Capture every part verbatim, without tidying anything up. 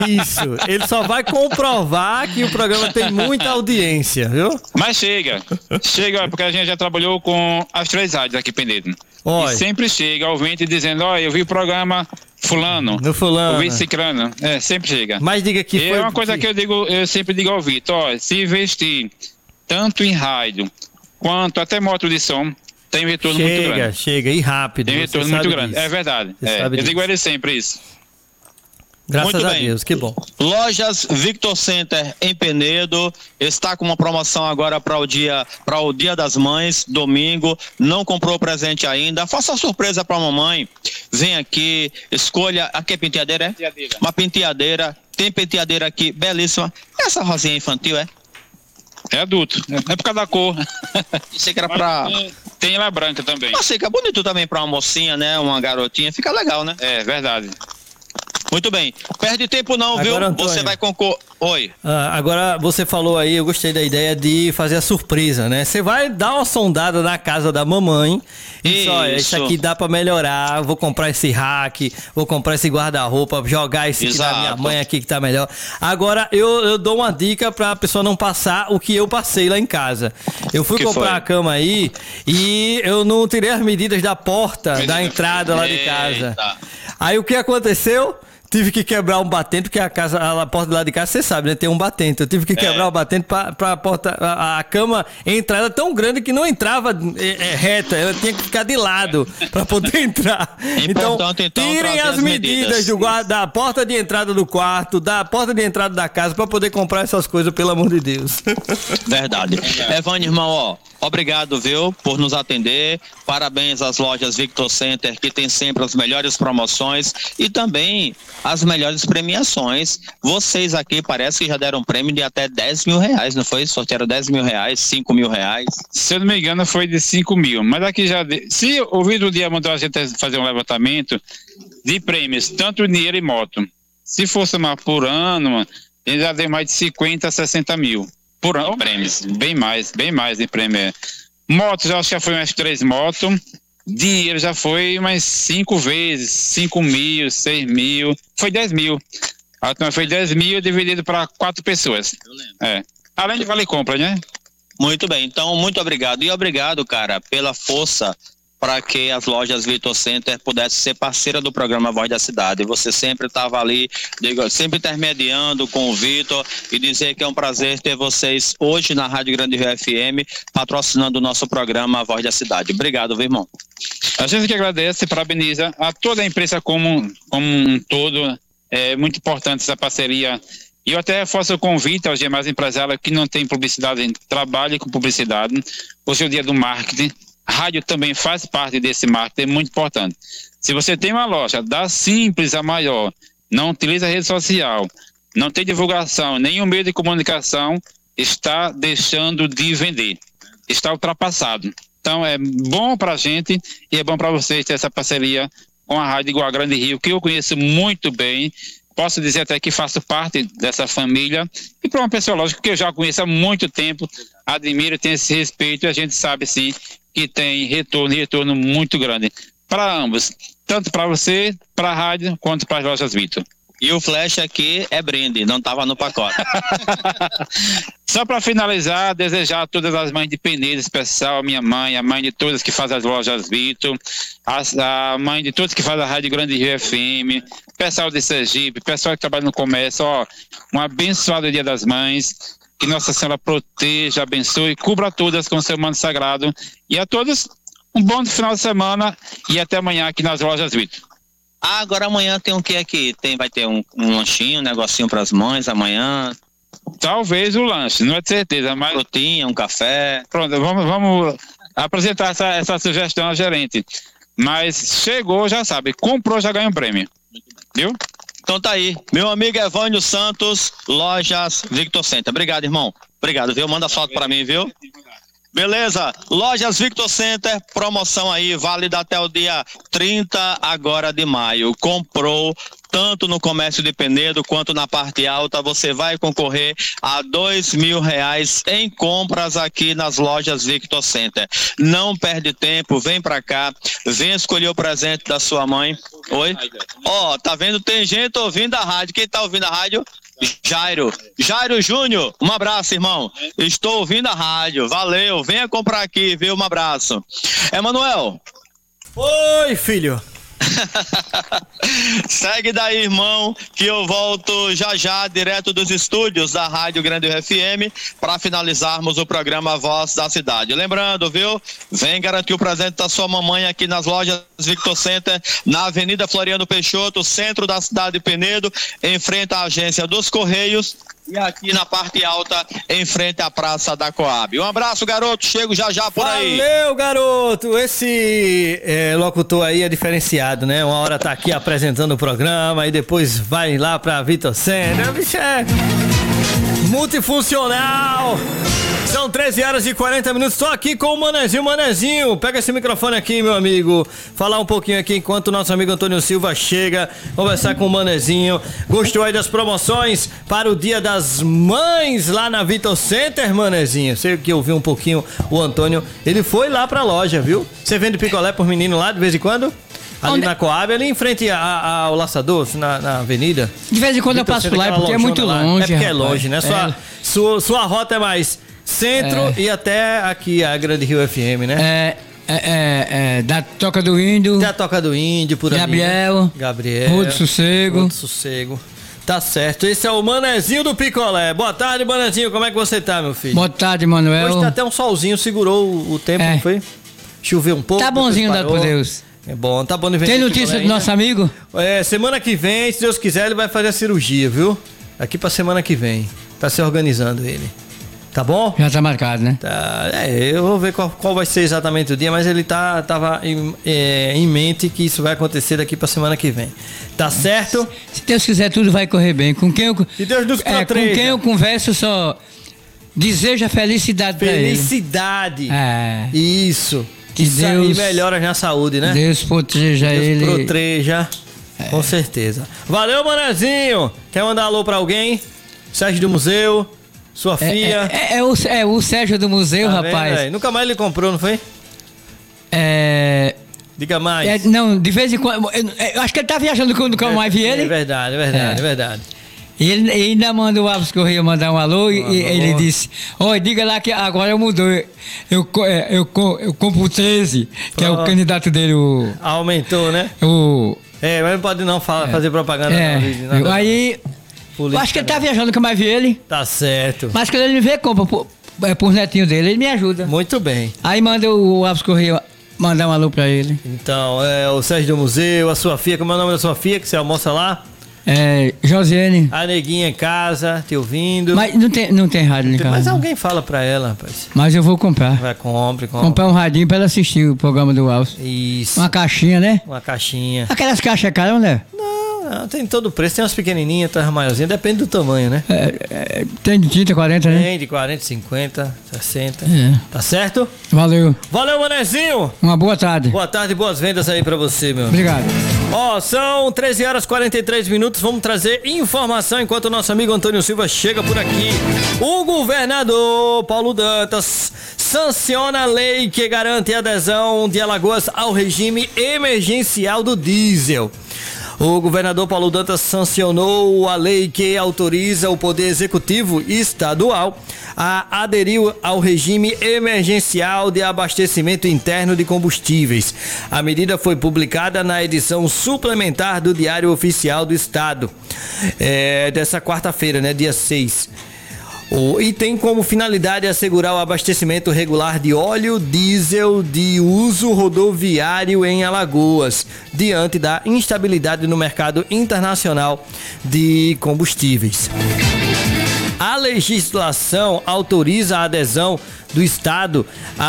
Isso, ele só vai comprovar que o programa tem muita audiência, viu? Mas chega, chega, porque a gente já trabalhou com as três rádios aqui pendendo. Oi. E sempre chega ouvinte dizendo, ó, eu vi o programa fulano, no fulano, ouvi ciclano, é, sempre chega. Mas diga que foi... É uma coisa que eu digo, eu sempre digo ao Vitor, ó, se investir tanto em rádio, quanto até moto de som, tem um retorno chega, muito grande. Chega, chega, e rápido. Tem um retorno muito grande, disso. É verdade. É. Eu disso. digo a ele sempre isso. Graças Muito a bem. Deus, que bom. Lojas Victor Center em Penedo está com uma promoção agora para o dia para o Dia das Mães, domingo. Não comprou presente ainda? Faça surpresa para a mamãe. Vem aqui, escolha. Aqui é penteadeira, é? Penteadeira. Uma penteadeira. Tem penteadeira aqui, belíssima. Essa rosinha infantil, é? É adulto. É por causa da cor. Isso que era pra... Tem, tem ela branca também. Eu sei que é bonito também para uma mocinha, né? Uma garotinha. Fica legal, né? É verdade. Muito bem. Perde tempo não, agora, viu? Antônio, você vai concorrer. Oi. Ah, agora você falou aí, eu gostei da ideia de fazer a surpresa, né? Você vai dar uma sondada na casa da mamãe. E só, isso aqui dá pra melhorar. Vou comprar esse rack, vou comprar esse guarda-roupa, jogar esse aqui da minha mãe aqui que tá melhor. Agora eu, eu dou uma dica pra pessoa não passar o que eu passei lá em casa. Eu fui comprar foi? a cama aí e eu não tirei as medidas da porta, Medida. da entrada lá de casa. Eita. Aí o que aconteceu? Tive que quebrar um batente, porque a casa, a porta lá de casa, você sabe, né? Tem um batente. Eu tive que quebrar é. o batente pra, pra porta, a, a cama entrar. Era tão grande que não entrava é, é, reta. Ela tinha que ficar de lado pra poder entrar. Então, então, tirem as, as medidas, medidas do guarda, da porta de entrada do quarto, da porta de entrada da casa, pra poder comprar essas coisas, pelo amor de Deus. Verdade. Evane, irmão, ó, obrigado, viu, por nos atender. Parabéns às lojas Victor Center, que tem sempre as melhores promoções e também as melhores premiações. Vocês aqui parece que já deram um prêmio de até dez mil reais, não foi? Sortearam dez mil reais, cinco mil reais. Se eu não me engano, foi de cinco mil. Mas aqui já. De... Se o vídeo do dia mandou a gente fazer um levantamento de prêmios, tanto dinheiro e moto. Se fosse uma por ano, ele já deu mais de cinquenta, sessenta mil. Por ano, prêmios. Bem mais, bem mais de prêmio. Motos, já acho que já foi umas três motos. Dinheiro já foi umas cinco vezes, cinco mil, seis mil, foi dez mil. A última foi dez mil dividido para quatro pessoas. Eu lembro. É. Além de vale compra, né? Muito bem, então muito obrigado. E obrigado, cara, pela força para que as lojas Victor Center pudessem ser parceira do programa Voz da Cidade. Você sempre estava ali, digo, sempre intermediando com o Vitor e dizer que é um prazer ter vocês hoje na Rádio Grande Rio F M patrocinando o nosso programa Voz da Cidade. Obrigado, viu, irmão? A gente que agradece e parabeniza a toda a imprensa como, como um todo. É muito importante essa parceria. E eu até faço o convite aos demais empresários que não têm publicidade, trabalhem com publicidade. Hoje é o dia do marketing. A rádio também faz parte desse marketing, é muito importante. Se você tem uma loja da simples a maior, não utiliza a rede social, não tem divulgação, nenhum meio de comunicação, está deixando de vender. Está ultrapassado. Então é bom para a gente e é bom para vocês ter essa parceria com a Rádio Igual Grande Rio, que eu conheço muito bem. Posso dizer até que faço parte dessa família. E para uma pessoa, lógico, que eu já conheço há muito tempo, admiro, tenho esse respeito e a gente sabe, sim, que tem retorno e retorno muito grande para ambos, tanto para você, para a rádio, quanto para as lojas Victor. E o flash aqui é brinde, não estava no pacote. Só para finalizar, desejar a todas as mães de Penedo, especial a minha mãe, a mãe de todas que fazem as lojas Victor, a, a mãe de todos que fazem a Rádio Grande Rio F M, pessoal de Sergipe, pessoal que trabalha no comércio, ó, um abençoado Dia das Mães. Que Nossa Senhora proteja, abençoe, cubra todas com o seu manto sagrado. E a todos, um bom final de semana e até amanhã aqui nas lojas Victor. Ah, agora amanhã tem o que aqui? Tem, vai ter um, um lanchinho, um negocinho para as mães amanhã? Talvez o lanche, não é de certeza, mas... Frutinha, um café... Pronto, vamos, vamos apresentar essa, essa sugestão ao gerente. Mas chegou, já sabe, comprou, já ganha um prêmio. Viu? Então tá aí, meu amigo Evânio Santos, lojas Victor Center. Obrigado, irmão. Obrigado, viu? Manda foto pra mim, viu? Beleza? Lojas Victor Center, promoção aí, válida até o dia trinta agora de maio. Comprou tanto no comércio de Penedo quanto na parte alta, você vai concorrer a dois mil reais em compras aqui nas lojas Victor Center. Não perde tempo, vem pra cá, vem escolher o presente da sua mãe. Oi? Ó, oh, tá vendo? Tem gente ouvindo a rádio. Quem tá ouvindo a rádio? Jairo. Jairo Júnior, um abraço, irmão. Estou ouvindo a rádio. Valeu, venha comprar aqui, viu? Um abraço. Emanuel. Oi, filho. Segue daí, irmão, que eu volto já já direto dos estúdios da Rádio Grande F M para finalizarmos o programa Voz da Cidade. Lembrando, viu? Vem garantir o presente da sua mamãe aqui nas lojas Victor Center, na Avenida Floriano Peixoto, centro da cidade de Penedo, em frente à agência dos Correios. E aqui na parte alta, em frente à Praça da Coab. Um abraço, garoto. Chego já já por aí. Valeu, garoto. Esse é, locutor aí é diferenciado, né? Uma hora tá aqui apresentando o programa e depois vai lá pra Victor Center. Bicho, é multifuncional. São treze horas e quarenta minutos. Estou aqui com o Manezinho. Manezinho, pega esse microfone aqui, meu amigo. Falar um pouquinho aqui enquanto o nosso amigo Antônio Silva chega. Conversar com o Manezinho. Gostou aí das promoções para o Dia das Mães lá na Victor Center, Manezinho? Sei que eu vi um pouquinho o Antônio. Ele foi lá pra loja, viu? Você vende picolé por menino lá de vez em quando? Ali Onde? Na Coab, ali em frente a, a, ao Laçador, na, na avenida. De vez em quando Victor eu passo por lá, porque é muito lá. longe. É porque é longe, né? Sua, é. sua, sua rota é mais centro é. e até aqui a Grande Rio F M, né? É, é, é, é da Toca do Índio. Da Toca do Índio, por Gabriel, ali. Né? Gabriel. Rua do Sossego. Rua do Sossego. Tá certo. Esse é o Manezinho do Picolé. Boa tarde, Manezinho. Como é que você tá, meu filho? Boa tarde, Manuel. Hoje tá até um solzinho, segurou o, o tempo, é. não foi? Choveu um pouco. Tá bonzinho, dado por Deus. É bom, tá bom de ver. Tem notícia do nosso amigo? É, semana que vem, se Deus quiser, ele vai fazer a cirurgia, viu? Daqui pra semana que vem. Tá se organizando ele. Tá bom? Já tá marcado, né? Tá, é, eu vou ver qual, qual vai ser exatamente o dia, mas ele tá, tava em, é, em mente que isso vai acontecer daqui pra semana que vem. Tá certo? Se Deus quiser, tudo vai correr bem. Com quem eu, se Deus nos é, com quem eu converso, só deseja felicidade pra ele. Felicidade. É. Isso. Que Isso Deus, aí melhora na saúde, né? Deus proteja Deus ele. Deus proteja, é. Com certeza. Valeu, Manezinho. Quer mandar alô pra alguém? Sérgio do Museu, sua é, filha. É, é, é, o, é o Sérgio do Museu, tá rapaz. Vendo, nunca mais ele comprou, não foi? É... Diga mais. É, não, de vez em quando... Eu, eu acho que ele tá viajando quando eu mais vi ele. É verdade, é verdade, é, é verdade. E ele, ele ainda mandou o Alves Correia mandar um alô um e alô. Ele disse, olha, diga lá que agora mudou, eu, eu, eu, eu compro o treze, que oh. é o candidato dele, o... Aumentou, né? O... É, mas não pode não falar, é. fazer propaganda. É. Não, não, aí, política, eu acho que ele tá viajando que eu mais vi ele. Tá certo. Mas quando ele me vê, compra por, é, por netinho dele, ele me ajuda. Muito bem. Aí manda o Alves Correia mandar um alô pra ele. Então, é o Sérgio do Museu, a sua filha, como é o nome da sua filha, que você almoça lá? É, Josiane. A neguinha em casa, te ouvindo. Mas não tem, não tem rádio em casa. Mas alguém fala pra ela, rapaz. Mas eu vou comprar. Vai, compre, compre. Comprar um radinho pra ela assistir o programa do Alves. Isso. Uma caixinha, né? Uma caixinha. Aquelas caixas caras, né? Não, não, tem todo o preço. Tem umas pequenininhas, tem umas maiorzinhas. Depende do tamanho, né? É, é, tem de trinta, quarenta, né? Tem de quarenta, cinquenta, sessenta. É. Tá certo? Valeu. Valeu, Manezinho. Uma boa tarde. Boa tarde e boas vendas aí pra você, meu. Obrigado. Ó, oh, são treze horas e quarenta e três minutos. Vamos trazer informação enquanto o nosso amigo Antônio Silva chega por aqui. O governador Paulo Dantas sanciona a lei que garante a adesão de Alagoas ao regime emergencial do diesel. O governador Paulo Dantas sancionou a lei que autoriza o Poder Executivo Estadual a aderir ao regime emergencial de abastecimento interno de combustíveis. A medida foi publicada na edição suplementar do Diário Oficial do Estado, é, dessa quarta-feira, né, dia seis. E tem como finalidade assegurar o abastecimento regular de óleo diesel de uso rodoviário em Alagoas, diante da instabilidade no mercado internacional de combustíveis. A legislação autoriza a adesão do Estado,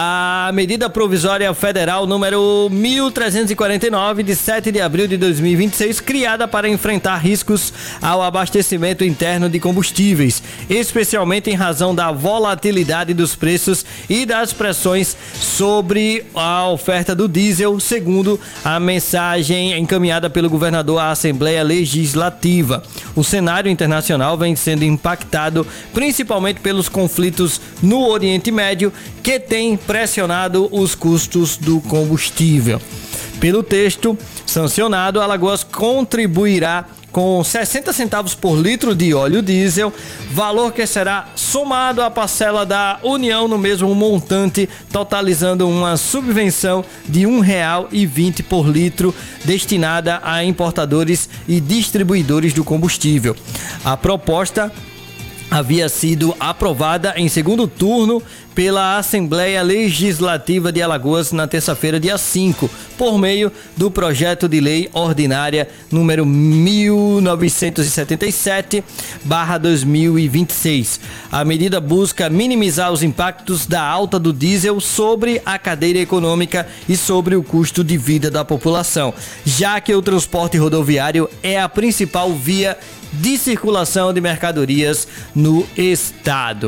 a medida provisória federal número mil trezentos e quarenta e nove, de sete de abril de dois mil e vinte e seis, criada para enfrentar riscos ao abastecimento interno de combustíveis, especialmente em razão da volatilidade dos preços e das pressões sobre a oferta do diesel, segundo a mensagem encaminhada pelo governador à Assembleia Legislativa. O cenário internacional vem sendo impactado principalmente pelos conflitos no Oriente Médio, que tem pressionado os custos do combustível. Pelo texto sancionado, Alagoas contribuirá com sessenta centavos por litro de óleo diesel, valor que será somado à parcela da União no mesmo montante, totalizando uma subvenção de um real e vinte por litro, destinada a importadores e distribuidores do combustível. A proposta havia sido aprovada em segundo turno pela Assembleia Legislativa de Alagoas na terça-feira, dia cinco, por meio do projeto de lei ordinária número mil novecentos e setenta e sete barra dois mil e vinte e seis. A medida busca minimizar os impactos da alta do diesel sobre a cadeia econômica e sobre o custo de vida da população, já que o transporte rodoviário é a principal via de circulação de mercadorias no estado.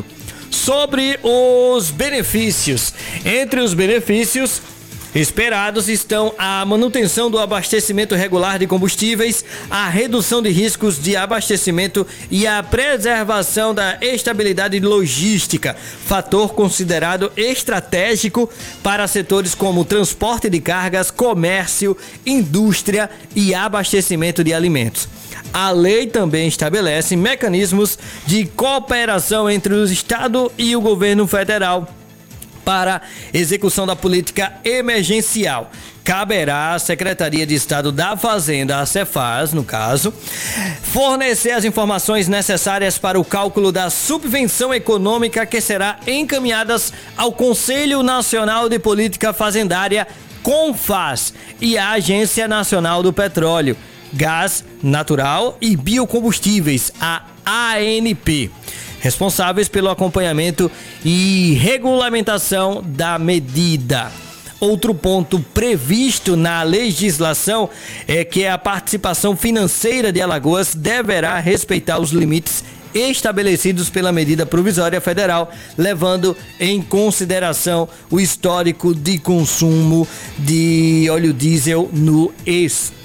Sobre os benefícios, entre os benefícios esperados estão a manutenção do abastecimento regular de combustíveis, a redução de riscos de abastecimento e a preservação da estabilidade logística, fator considerado estratégico para setores como transporte de cargas, comércio, indústria e abastecimento de alimentos. A lei também estabelece mecanismos de cooperação entre o Estado e o governo federal para execução da política emergencial. Caberá à Secretaria de Estado da Fazenda, a Cefaz, no caso, fornecer as informações necessárias para o cálculo da subvenção econômica que será encaminhadas ao Conselho Nacional de Política Fazendária, CONFAS, e à Agência Nacional do Petróleo, Gás Natural e Biocombustíveis, a A N P, responsáveis pelo acompanhamento e regulamentação da medida. Outro ponto previsto na legislação é que a participação financeira de Alagoas deverá respeitar os limites estabelecidos pela medida provisória federal, levando em consideração o histórico de consumo de óleo diesel no estado.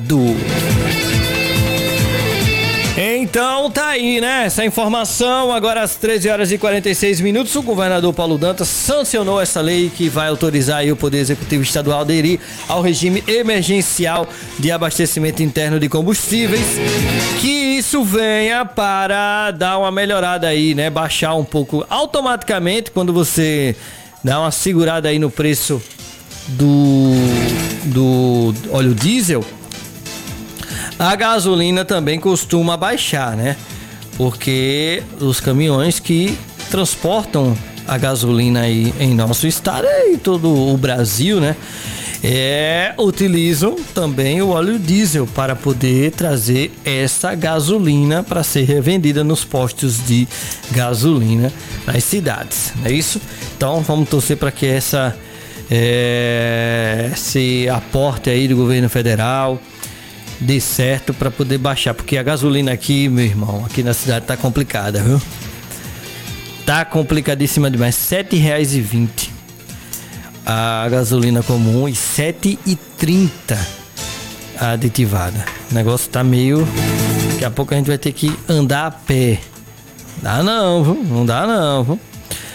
Então tá aí, né? Essa informação. Agora às treze horas e quarenta e seis minutos, o governador Paulo Dantas sancionou essa lei que vai autorizar aí o Poder Executivo Estadual a aderir ao regime emergencial de abastecimento interno de combustíveis, que isso venha para dar uma melhorada aí, né? Baixar um pouco automaticamente quando você dá uma segurada aí no preço do, do óleo diesel. A gasolina também costuma baixar, né? Porque os caminhões que transportam a gasolina aí em nosso estado e todo o Brasil, né? É, utilizam também o óleo diesel para poder trazer essa gasolina para ser revendida nos postos de gasolina nas cidades, não é isso? Então vamos torcer para que essa é, esse aporte aí do governo federal dê certo para poder baixar, porque a gasolina aqui, meu irmão, aqui na cidade tá complicada, viu? Tá complicadíssima demais. sete reais e vinte a gasolina comum e sete reais e trinta a aditivada. O negócio tá meio... Daqui a pouco a gente vai ter que andar a pé. Dá não, viu? Não dá não, viu?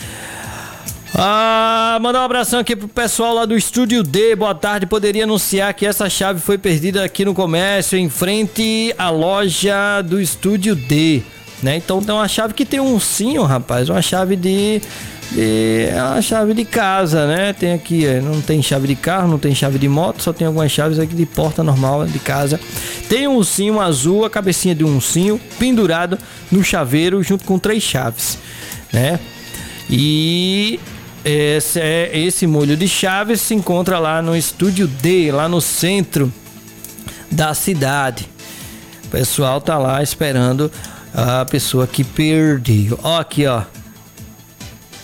Ah, mandar um abração aqui pro pessoal lá do Estúdio D. Boa tarde. Poderia anunciar que essa chave foi perdida aqui no comércio, em frente à loja do Estúdio D, né? Então tem uma chave que tem um ursinho, rapaz. Uma chave de... de é uma chave de casa, né? Tem aqui, não tem chave de carro, não tem chave de moto, só tem algumas chaves aqui de porta normal de casa. Tem um ursinho azul, a cabecinha de um ursinho pendurado no chaveiro junto com três chaves, né? E... Esse, é, esse molho de chaves se encontra lá no Estúdio D, lá no centro da cidade. O pessoal tá lá esperando a pessoa que perdeu. Ó, aqui, ó.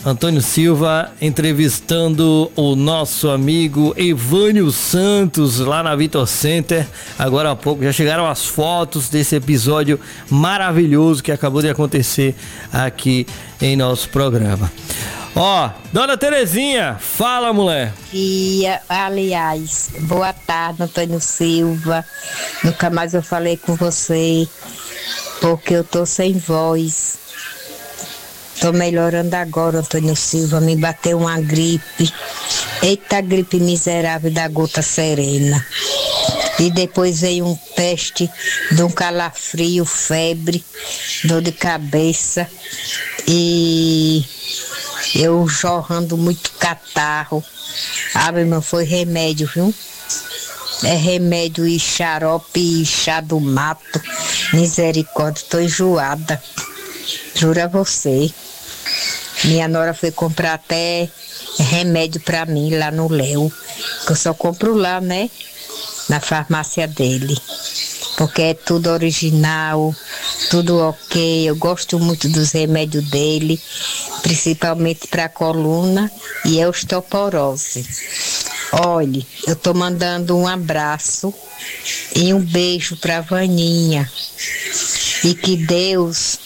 Antônio Silva entrevistando o nosso amigo Evânio Santos lá na Vitor Center. Agora há pouco já chegaram as fotos desse episódio maravilhoso que acabou de acontecer aqui em nosso programa. Ó, dona Terezinha, fala, mulher. E, aliás, boa tarde, Antônio Silva. Nunca mais eu falei com você, porque eu tô sem voz. Tô melhorando agora, Antônio Silva. Me bateu uma gripe. Eita, gripe miserável da gota serena. E depois veio um teste de um calafrio, febre, dor de cabeça. E eu jorrando muito catarro. Ah, meu irmão, foi remédio, viu? É remédio e xarope e chá do mato. Misericórdia, tô enjoada. Juro a você. Minha nora foi comprar até remédio pra mim lá no Léo. Que eu só compro lá, né? Na farmácia dele. Porque é tudo original, tudo ok. Eu gosto muito dos remédios dele, principalmente para coluna e osteoporose. Olhe, eu tô mandando um abraço e um beijo para Vaninha. E que Deus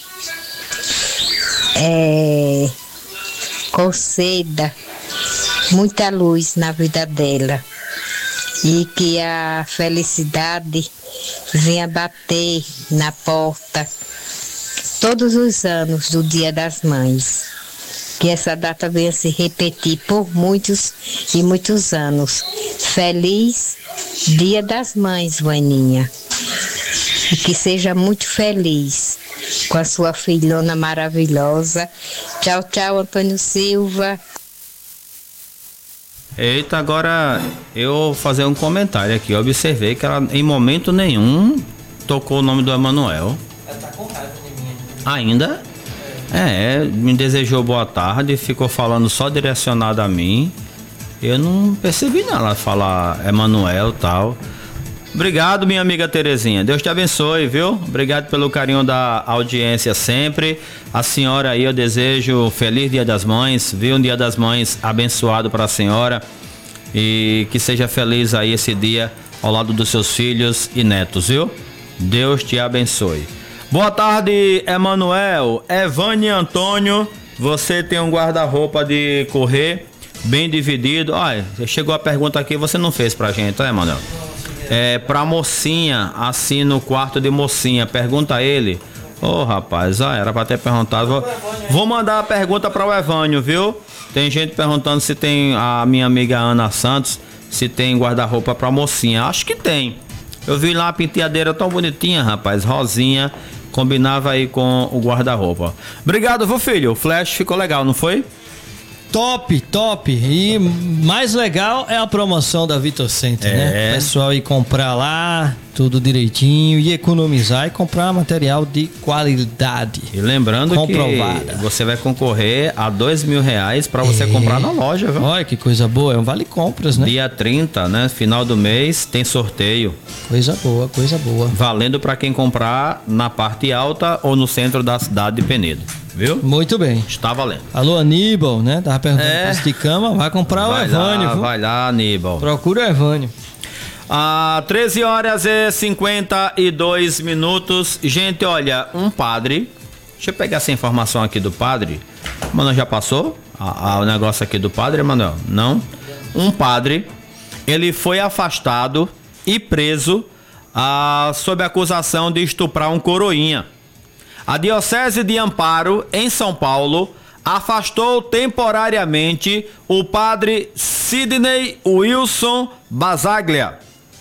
é, conceda muita luz na vida dela. E que a felicidade venha bater na porta todos os anos do Dia das Mães. Que essa data venha se repetir por muitos e muitos anos. Feliz Dia das Mães, Vaninha. E que seja muito feliz com a sua filhona maravilhosa. Tchau, tchau, Antônio Silva. Eita, agora eu vou fazer um comentário aqui. Eu observei que ela em momento nenhum tocou o nome do Emanuel. Ela tá com raiva de mim ainda. É, me desejou boa tarde, ficou falando só direcionado a mim. Eu não percebi não ela falar Emanuel e tal. Obrigado, minha amiga Terezinha. Deus te abençoe, viu? Obrigado pelo carinho da audiência sempre. A senhora aí, eu desejo feliz Dia das Mães, viu? Um Dia das Mães abençoado para a senhora. E que seja feliz aí esse dia ao lado dos seus filhos e netos, viu? Deus te abençoe. Boa tarde, Emanuel. Evânia Antônio, você tem um guarda-roupa de correr bem dividido. Olha, chegou a pergunta aqui, você não fez pra gente, tá, Emanuel? É, pra mocinha, assim no quarto de mocinha, pergunta a ele. Ô, oh, rapaz, ah, era pra ter perguntado. Vou, vou mandar a pergunta para o Evânio, viu? Tem gente perguntando se tem a minha amiga Ana Santos, se tem guarda-roupa pra mocinha. Acho que tem. Eu vi lá a penteadeira tão bonitinha, rapaz, rosinha, combinava aí com o guarda-roupa. Obrigado, viu, filho? O flash ficou legal, não foi? Top, top. E mais legal é a promoção da Vitor Center, é. né? O pessoal ir comprar lá, tudo direitinho, e economizar e comprar material de qualidade. E lembrando comprovada. Que você vai concorrer a dois mil reais para você é. comprar na loja, viu? Olha que coisa boa, é um vale compras, né? Dia trinta, né? Final do mês tem sorteio. Coisa boa, coisa boa. Valendo para quem comprar na parte alta ou no centro da cidade de Penedo. Viu? Muito bem. Está valendo. Alô, Aníbal, né? Tava perguntando é. preço de cama, vai comprar vai o Evânio. Lá, vai lá, Aníbal. Procura o Evânio. Ah, treze horas e cinquenta e dois minutos. Gente, olha, um padre. Deixa eu pegar essa informação aqui do padre. Mano, já passou a, a, o negócio aqui do padre, Emanuel? Não? Um padre, ele foi afastado e preso ah, sob acusação de estuprar um coroinha. A Diocese de Amparo, em São Paulo, afastou temporariamente o padre Sidney Wilson Basaglia.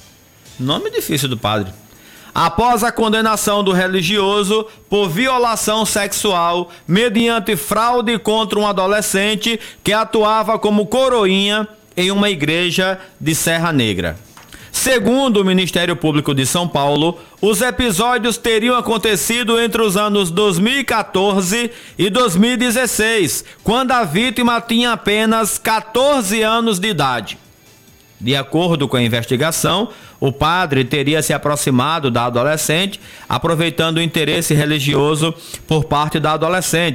Nome difícil do padre. Após a condenação do religioso por violação sexual mediante fraude contra um adolescente que atuava como coroinha em uma igreja de Serra Negra. Segundo o Ministério Público de São Paulo, os episódios teriam acontecido entre os anos dois mil e quatorze e dois mil e dezesseis, quando a vítima tinha apenas quatorze anos de idade. De acordo com a investigação, o padre teria se aproximado da adolescente, aproveitando o interesse religioso por parte da adolescente.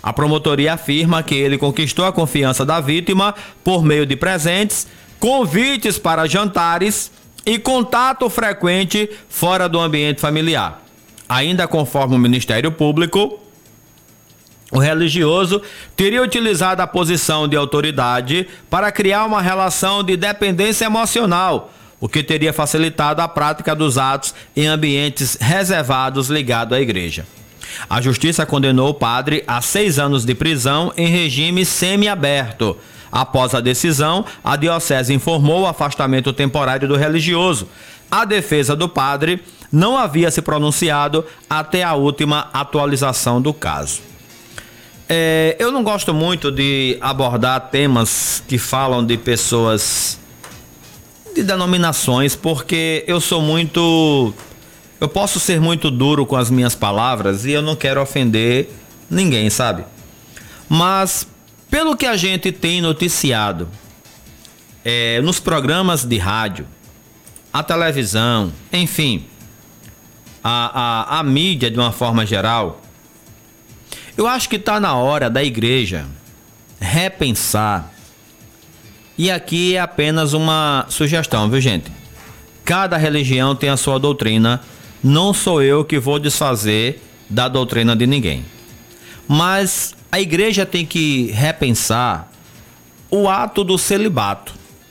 A promotoria afirma que ele conquistou a confiança da vítima por meio de presentes, convites para jantares e contato frequente fora do ambiente familiar. Ainda conforme o Ministério Público, o religioso teria utilizado a posição de autoridade para criar uma relação de dependência emocional, o que teria facilitado a prática dos atos em ambientes reservados ligados à igreja. A justiça condenou o padre a seis anos de prisão em regime semiaberto. Após a decisão, a diocese informou o afastamento temporário do religioso. A defesa do padre não havia se pronunciado até a última atualização do caso. É, eu não gosto muito de abordar temas que falam de pessoas, de denominações, porque eu sou muito... Eu posso ser muito duro com as minhas palavras e eu não quero ofender ninguém, sabe? Mas, pelo que a gente tem noticiado é, nos programas de rádio, a televisão, enfim, a, a, a mídia de uma forma geral, eu acho que está na hora da igreja repensar. E aqui é apenas uma sugestão, viu, gente? Cada religião tem a sua doutrina. Não sou eu que vou desfazer da doutrina de ninguém. Mas a igreja tem que repensar o ato do celibato.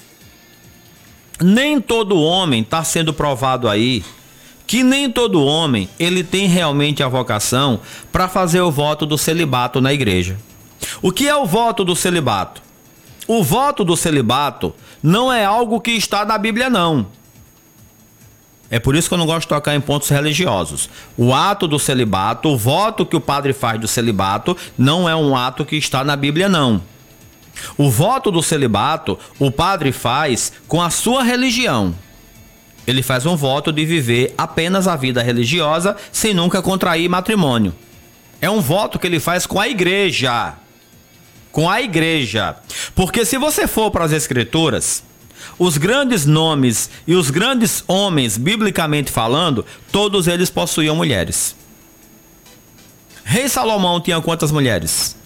Nem todo homem está sendo provado aí que nem todo homem ele tem realmente a vocação para fazer o voto do celibato na igreja. O que é o voto do celibato? O voto do celibato não é algo que está na Bíblia, não. É por isso que eu não gosto de tocar em pontos religiosos. O ato do celibato, o voto que o padre faz do celibato, não é um ato que está na Bíblia, não. O voto do celibato, o padre faz com a sua religião. Ele faz um voto de viver apenas a vida religiosa, sem nunca contrair matrimônio. É um voto que ele faz com a igreja. Com a igreja. Porque se você for para as escrituras, os grandes nomes e os grandes homens, biblicamente falando, todos eles possuíam mulheres. Rei Salomão tinha quantas mulheres?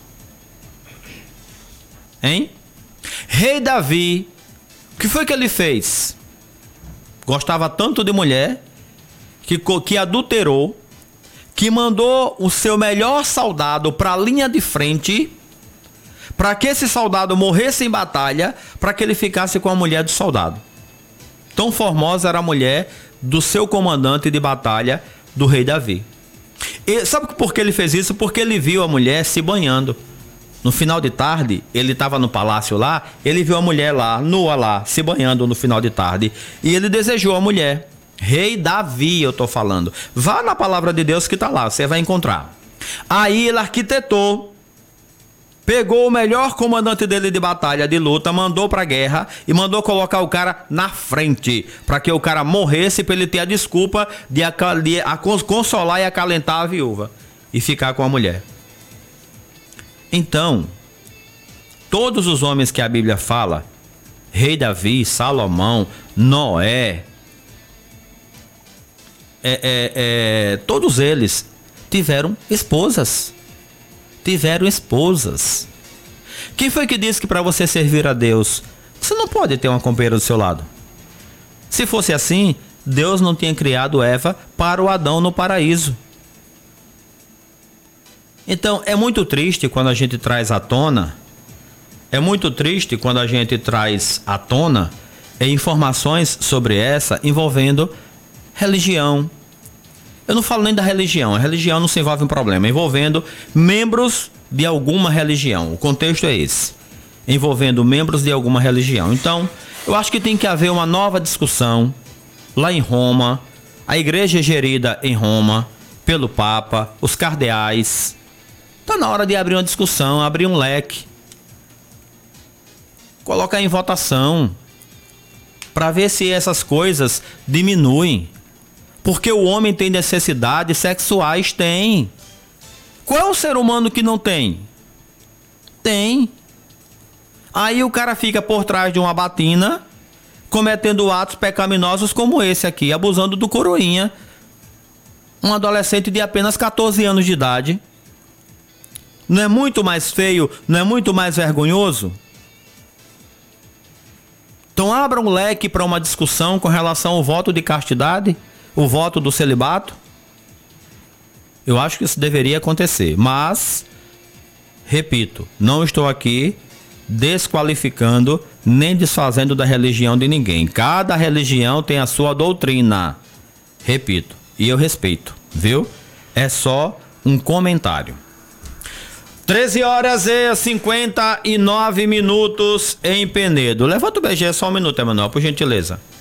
Hein? Rei Davi, o que foi que ele fez? Gostava tanto de mulher que, que adulterou, que mandou o seu melhor soldado para a linha de frente, para que esse soldado morresse em batalha, para que ele ficasse com a mulher do soldado. Tão formosa era a mulher do seu comandante de batalha, do rei Davi. E sabe por que ele fez isso? Porque ele viu a mulher se banhando. No final de tarde, ele estava no palácio lá, ele viu a mulher lá, nua lá, se banhando no final de tarde. E ele desejou a mulher. Rei Davi, eu tô falando. Vá na palavra de Deus que tá lá, você vai encontrar. Aí ele arquitetou, pegou o melhor comandante dele de batalha, de luta, mandou pra guerra e mandou colocar o cara na frente, para que o cara morresse, para ele ter a desculpa de, a, de a consolar e acalentar a viúva e ficar com a mulher. Então, todos os homens que a Bíblia fala, rei Davi, Salomão, Noé, é, é, é, todos eles tiveram esposas. Tiveram esposas. Quem foi que disse que para você servir a Deus, você não pode ter uma companheira do seu lado? Se fosse assim, Deus não tinha criado Eva para o Adão no paraíso. Então, é muito triste quando a gente traz à tona, é muito triste quando a gente traz à tona informações sobre essa envolvendo religião. Eu não falo nem da religião, a religião não se envolve em problema, envolvendo membros de alguma religião. O contexto é esse, envolvendo membros de alguma religião. Então, eu acho que tem que haver uma nova discussão lá em Roma, a igreja é gerida em Roma pelo Papa, os cardeais. Está na hora de abrir uma discussão, abrir um leque, colocar em votação, para ver se essas coisas diminuem. Porque o homem tem necessidades sexuais, tem. Qual é o ser humano que não tem? Tem. Aí o cara fica por trás de uma batina, cometendo atos pecaminosos como esse aqui, abusando do coroinha. Um adolescente de apenas catorze anos de idade. Não é muito mais feio? Não é muito mais vergonhoso? Então abra um leque para uma discussão com relação ao voto de castidade, o voto do celibato. Eu acho que isso deveria acontecer, mas, repito, não estou aqui desqualificando nem desfazendo da religião de ninguém. Cada religião tem a sua doutrina. Repito, e eu respeito, viu? É só um comentário. treze horas e cinquenta e nove minutos em Penedo. Levanta o B G só um minuto, Emanuel, por gentileza.